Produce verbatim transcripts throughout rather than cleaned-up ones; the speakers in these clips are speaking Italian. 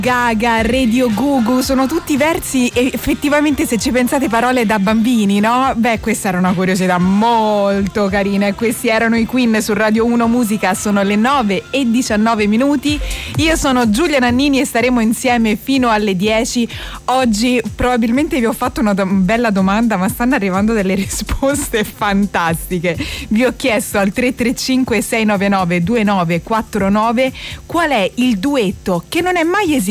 Gaga, Radio Gugu, sono tutti versi effettivamente, se ci pensate, parole da bambini, no? Beh, questa era una curiosità molto carina e questi erano i Queen su Radio uno Musica. Sono le nove e diciannove minuti. Io sono Giulia Nannini e staremo insieme fino alle dieci. Oggi probabilmente vi ho fatto una do- bella domanda, ma stanno arrivando delle risposte fantastiche. Vi ho chiesto al tre tre cinque sei nove nove due nove quattro nove qual è il duetto che non è mai esistito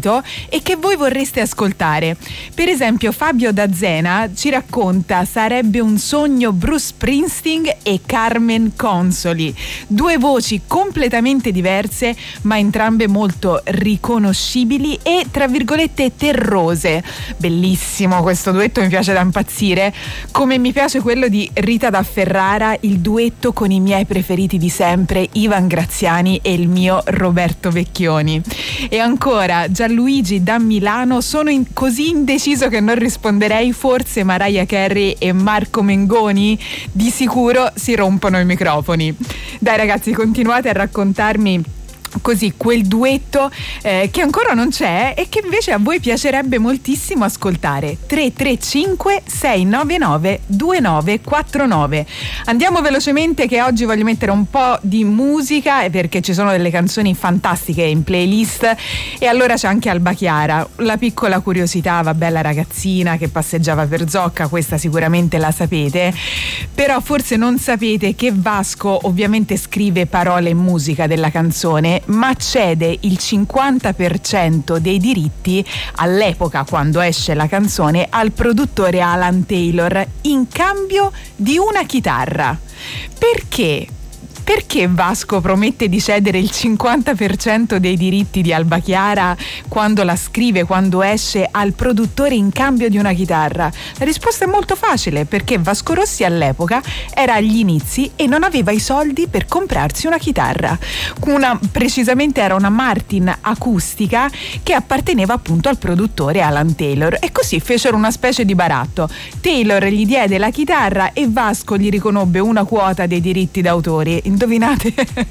e che voi vorreste ascoltare. Per esempio Fabio da Zena ci racconta sarebbe un sogno Bruce Springsteen e Carmen Consoli, due voci completamente diverse ma entrambe molto riconoscibili e tra virgolette terrose. Bellissimo questo duetto, mi piace da impazzire, come mi piace quello di Rita da Ferrara, il duetto con i miei preferiti di sempre, Ivan Graziani e il mio Roberto Vecchioni. E ancora Gianluigi da Milano, sono in, così indeciso che non risponderei, forse Mariah Carey e Marco Mengoni, di sicuro si rompono i microfoni. Dai ragazzi, continuate a raccontarmi così quel duetto eh, che ancora non c'è e che invece a voi piacerebbe moltissimo ascoltare. Tre tre cinque sei nove nove due nove quattro nove. Andiamo velocemente che oggi voglio mettere un po' di musica perché ci sono delle canzoni fantastiche in playlist, e allora c'è anche Alba Chiara. La piccola curiosità, vabbè, la ragazzina che passeggiava per Zocca, questa sicuramente la sapete, però forse non sapete che Vasco ovviamente scrive parole e musica della canzone, ma cede il cinquanta per cento dei diritti all'epoca, quando esce la canzone, al produttore Alan Taylor in cambio di una chitarra. Perché? Perché Vasco promette di cedere il cinquanta per cento dei diritti di Alba Chiara quando la scrive, quando esce, al produttore in cambio di una chitarra? La risposta è molto facile, perché Vasco Rossi all'epoca era agli inizi e non aveva i soldi per comprarsi una chitarra. Una, precisamente era una Martin acustica che apparteneva appunto al produttore Alan Taylor, e così fecero una specie di baratto. Taylor gli diede la chitarra e Vasco gli riconobbe una quota dei diritti d'autore. Indovinate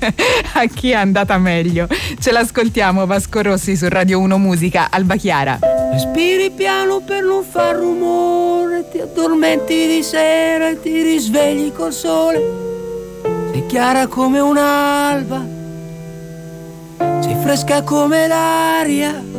a chi è andata meglio? Ce l'ascoltiamo, Vasco Rossi su Radio uno Musica, Alba Chiara. Respiri piano per non far rumore, ti addormenti di sera e ti risvegli col sole. Sei chiara come un'alba, sei fresca come l'aria,